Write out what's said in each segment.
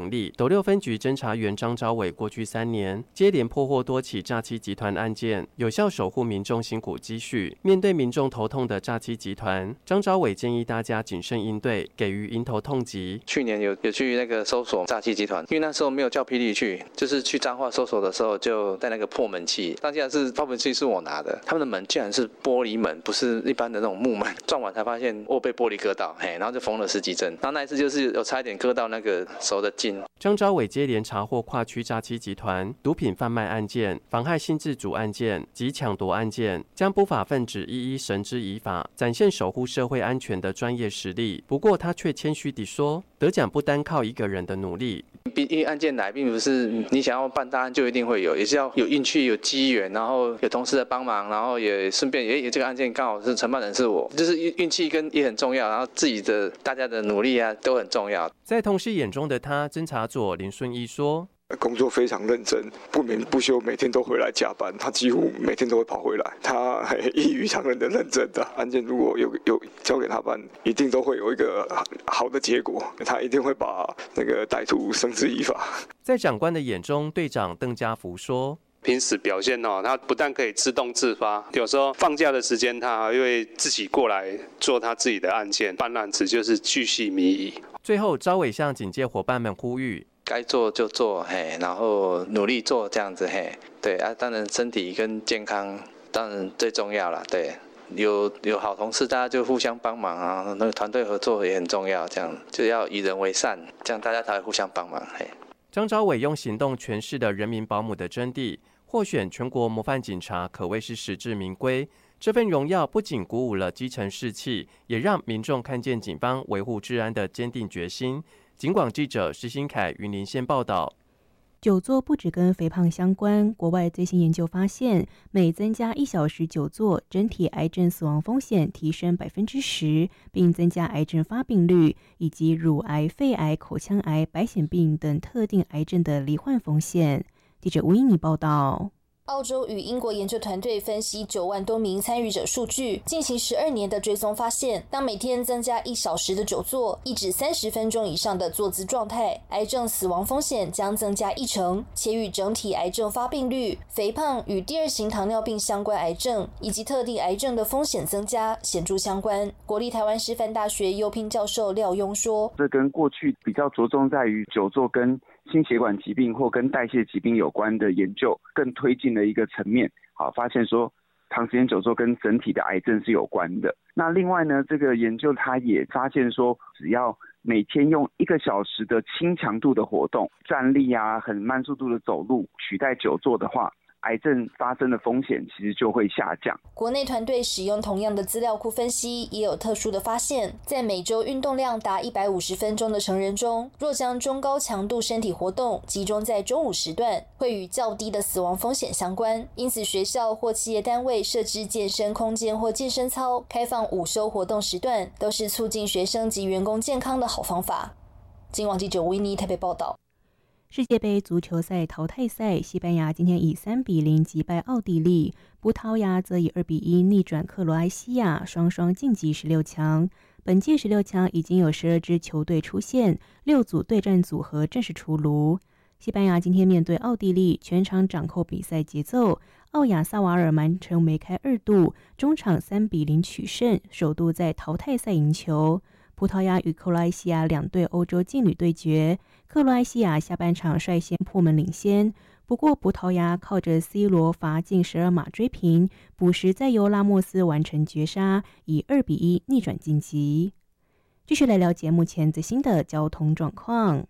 成立。斗六分局侦查员张昭伟过去3年接连破获多起诈欺集团案件，有效守护民众辛苦积蓄。面对民众头痛的诈欺集团，张昭伟建议大家谨慎应对，给予迎头痛击。 去年有去那个搜索诈欺集团，因为那时候没有叫霹雳去，就是去彰化搜索的时候就带那个破门器，当下是破门器是我拿的，他们的门竟然是玻璃门，不是一般的那种木门。撞完才发现我被玻璃割到，然后就缝了10几针，然后那一次就是有差一点割到那个手的筋。 张昭伟接连查获跨区诈欺集团、毒品贩卖案件、妨害性自主案件及抢夺案件，将不法分子一一绳之以法，展现守护社会安全的专业实力。不过他却谦虚地说，得奖不单靠一个人的努力。 因为案件来，并不是你想要办大案就一定会有，也是要有运气、有机缘，然后有同事的帮忙，然后也顺便这个案件刚好是承办人是我，就是运气也很重要，然后自己的大家的努力啊都很重要。 在同事眼中的他，侦查佐林顺义说。 工作非常认真，不眠不休，每天都回来加班。他几乎每天都会跑回来，他异于常人的认真的案件，如果有交给他办，一定都会有一个好的结果。他一定会把那个歹徒绳之以法。 在长官的眼中，队长邓家福说。 平时表现他不但可以自动自发，有时候放假的时间他还会自己过来做他自己的案件，办案子就是巨细靡遗。 最后，昭伟向警界伙伴们呼吁。 该做就做，然后努力做这样子，对啊，当然身体跟健康当然最重要了，对，有好同事，大家就互相帮忙啊，那个团队合作也很重要，这样就要以人为善，这样大家才会互相帮忙， 张昭伟用行动诠释了人民保姆的真谛，获选全国模范警察，可谓是实至名归。这份荣耀不仅鼓舞了基层士气，也让民众看见警方维护治安的坚定决心。警广记者施新凯云林县报道。 久坐不只跟肥胖相关，国外最新研究发现，每增加1小时久坐，整体癌症死亡风险提升10%，并增加癌症发病率以及乳癌、肺癌、口腔癌、白血病等特定癌症的罹患风险。记者吴依妮报道。 澳洲与英国研究团队分析9万多名参与者数据，进行12年的追踪，发现当每天增加1小时的久坐，一至30分钟以上的坐姿状态，癌症死亡风险将增加1成，且与整体癌症发病率、肥胖与第2型糖尿病相关癌症以及特定癌症的风险增加显著相关。国立台湾师范大学优聘教授廖庸说：“ 这跟过去比较着重在于久坐跟心血管疾病或跟代谢疾病有关的研究更推进了一个层面，发现说长时间久坐跟整体的癌症是有关的。那另外呢，这个研究它也发现说，只要每天用1个小时的轻强度的活动，站立啊，很慢速度的走路，取代久坐的话，癌症发生的风险其实就会下降。 国内团队使用同样的资料库分析，也有特殊的发现，在每周运动量达150分钟的成人中，若将中高强度身体活动集中在中午时段，会与较低的死亡风险相关。因此，学校或企业单位设置健身空间或健身操，开放午休活动时段，都是促进学生及员工健康的好方法。今晚记者维尼台北报道。 世界杯足球赛淘汰赛，西班牙今天以3-0击败奥地利，葡萄牙则以2-1逆转克罗埃西亚，双双晋级16强。本届16强已经有12支球队出现，6组对战组合正式出炉。西班牙今天面对奥地利，全场掌控比赛节奏，奥亚萨瓦尔曼城梅开2度，中场3-0取胜，首度在淘汰赛赢球。葡萄牙与克罗埃西亚2队欧洲劲旅对决，克罗埃西亚下半场率先破门领先，不过葡萄牙靠着 C 罗罚进12码追平，补时再由拉莫斯完成绝杀，以2-1逆转晋级。继续来了解目前最新的交通状况。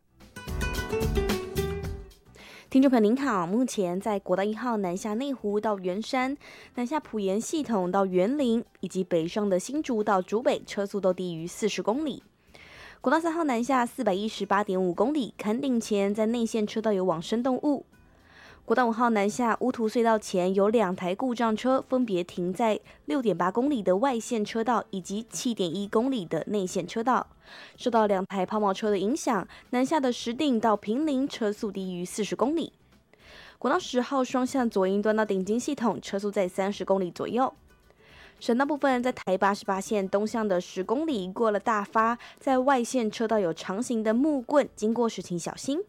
听众朋友您好，目前在国道1号南下内湖到圆山、南下埔盐系统到园林，以及北上的新竹到竹北，车速都低于40公里。国道3号南下418.5公里，坎顶前在内线车道有往生动物。国道5号南下乌涂隧道前有2台故障车，分别停在6.8公里的外线车道以及7.1公里的内线车道。受到2台抛锚车的影响，南下的石碇到坪林车速低于40公里。国道10号双向左营端到顶金系统，车速在30公里左右。省道部分，在台88线东向的10公里过了大发，在外线车道有长形的木棍，经过时请小心。